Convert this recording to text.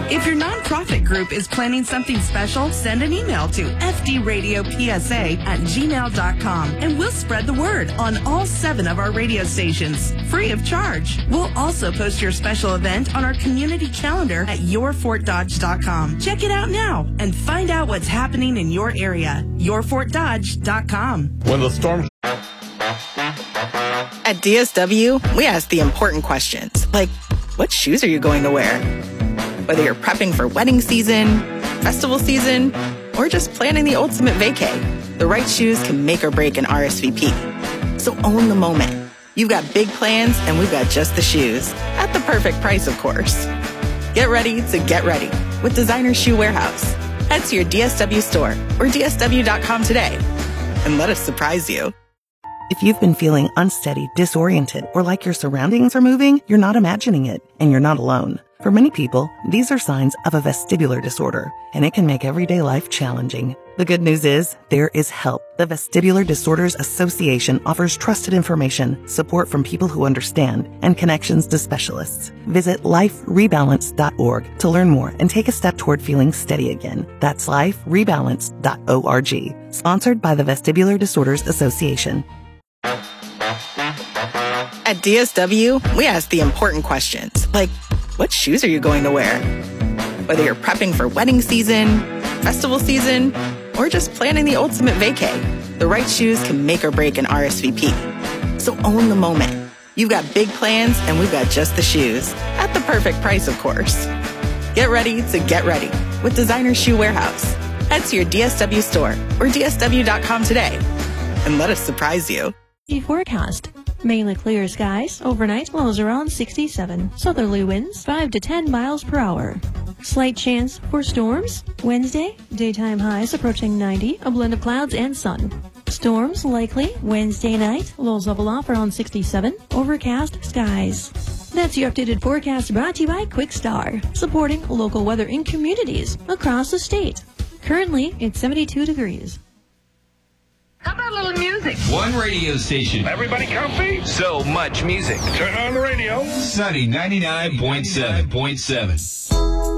If your nonprofit group is planning something special, send an email to fdradiopsa@gmail.com and we'll spread the word on all 7 of our radio stations, free of charge. We'll also post your special event on our community calendar at yourfortdodge.com. Check it out now and find out what's happening in your area. yourfortdodge.com. When the storm... At DSW, we ask the important questions, like, what shoes are you going to wear? Whether you're prepping for wedding season, festival season, or just planning the ultimate vacay, the right shoes can make or break an RSVP. So own the moment. You've got big plans, and we've got just the shoes. At the perfect price, of course. Get ready to get ready with Designer Shoe Warehouse. Head to your DSW store or DSW.com today and let us surprise you. If you've been feeling unsteady, disoriented, or like your surroundings are moving, you're not imagining it, and you're not alone. For many people, these are signs of a vestibular disorder, and it can make everyday life challenging. The good news is, there is help. The Vestibular Disorders Association offers trusted information, support from people who understand, and connections to specialists. Visit liferebalance.org to learn more and take a step toward feeling steady again. That's liferebalance.org. Sponsored by the Vestibular Disorders Association. At DSW, we ask the important questions, like, what shoes are you going to wear? Whether you're prepping for wedding season, festival season, or just planning the ultimate vacay, the right shoes can make or break an RSVP. So own the moment. You've got big plans, and we've got just the shoes. At the perfect price, of course. Get ready to get ready with Designer Shoe Warehouse. Head to your DSW store or DSW.com today and let us surprise you. The forecast. Mainly clear skies. Overnight, lows around 67. Southerly winds 5 to 10 miles per hour. Slight chance for storms. Wednesday, daytime highs approaching 90. A blend of clouds and sun. Storms likely Wednesday night. Lows level off around 67. Overcast skies. That's your updated forecast brought to you by Quickstar, supporting local weather in communities across the state. Currently, it's 72 degrees. How about a little music? One radio station. Everybody comfy? So much music. Turn on the radio. Sunny 99.7.7.